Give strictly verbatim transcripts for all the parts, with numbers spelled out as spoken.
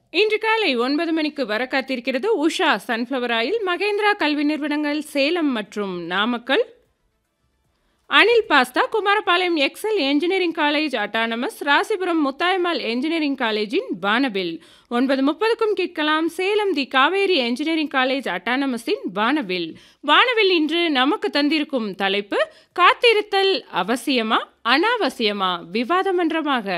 இன்று காலை ஒன்பது மணிக்கு வர காத்திருக்கிறது உஷா சன்ஃப்ளவர் ஆயில். மகேந்திரா கல்வி நிறுவனங்கள் சேலம் மற்றும் Namakkal. Anil pasta Kumarapalayam XL engineering college autonomous. Rasipuram Muthayammal engineering காலேஜின் வானவில். ஒன்பது முப்பதுக்கும் கேட்கலாம் சேலம் தி காவேரி என்ஜினியரிங் காலேஜ் அட்டானமஸின் வானவில். வானவில் இன்று நமக்கு தந்திருக்கும் தலைப்பு காத்திருத்தல் அவசியமா அனாவசியமா விவாதமன்றமாக.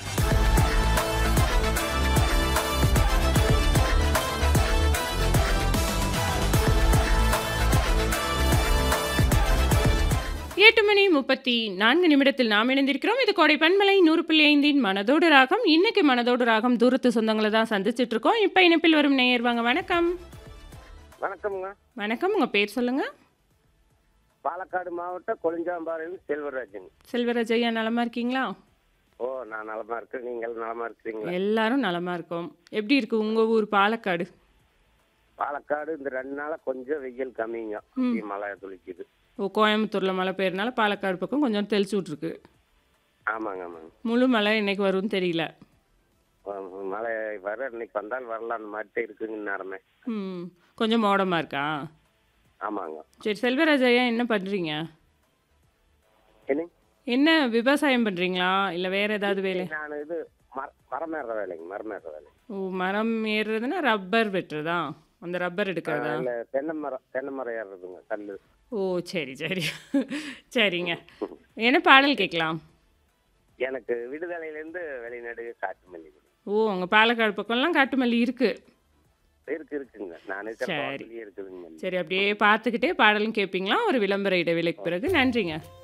எட்டு மணி முப்பத்தி நான்கு நிமிடத்தில் நாம் இணைந்திருக்கிறோம். இது கோடை பன்மலை நூறு புள்ளி ஐந்தின் மனதோடு ராகம். இன்னைக்கு மனதோடு ராகம் தூரத்து சொந்தங்களை தான் சந்திச்சிட்டு இருக்கோம். இப்போ இணைப்பில் வரும் நேயர் வாங்க. வணக்கம். வணக்கம்ங்க. வணக்கம். உங்க பேர் சொல்லுங்க. பாலக்காடு மாவட்டம் கொளிஞ்சாம்பாறையில் செல்வராஜன். செல்வராஜ் ஐயா, நலமா இருக்கீங்களா? ஓ, நான் நலமா இருக்கேன். நீங்கள் நலமா இருக்கிறீங்களா? எல்லாரும் நலமா இருக்கோம். எப்படி இருக்கு உங்க ஊர் பாலக்காடு? பாலக்காடு இந்த ரெண்டு நாளா கொஞ்சம் வெயில் கம்மிங்க. ம். மழை துளிக்குது. ஓ, கோயம்புத்தூர்ல மழை பெய்யறனால பாலக்காடு பக்கம் கொஞ்சம் தெளிச்சு விட்டுருக்கு. ஆமாங்க ஆமாங்க. முழு மழை இன்னைக்கு வரும்னு தெரியல. ஆமா, மழை வர இன்னைக்கு வந்தால் வரலாம் அந்த மாதிரி இருக்குங்க நேரமே. ம் கொஞ்சம் மோடமா இருக்கா? ஆமாங்க. சரி, செல்வராஜ் ஐயா என்ன பண்றீங்க? என்ன? என்ன விவசாயம் பண்றீங்களா இல்ல வேற ஏதாவது வேலை? நான் இது மர- மரம் ஏறுற வேலைங்க, மரம் ஏறுற வேலை. ஓ, மரம் ஏறுறதுன்னா ரப்பர் வெட்டுறதா? அந்த ரப்பர் எடுக்கிறதா? இல்ல, தென்னை மரம் தென்னை மரம் ஏறுறதுங்க, கல்லு. ஓ, சரி சரி. சரிங்க. என்ன பாடல் கேட்கலாம்? எனக்கு விடுதலையிலேருந்து வெளிநாடு காட்டு மல்லி ஓ, உங்க பாலக்காடு பக்கம்லாம் காட்டு மல்லி இருக்கு. இருக்கு இருக்குங்க. நான் இருக்கிற சரி தோட்டத்திலேயே இருக்குதுங்க மல்லி. சரி, அப்படியே பார்த்துக்கிட்டே பாடலும் கேட்பீங்களா? ஒரு விளம்பர இடைவேளைக்கு பிறகு. நன்றிங்க.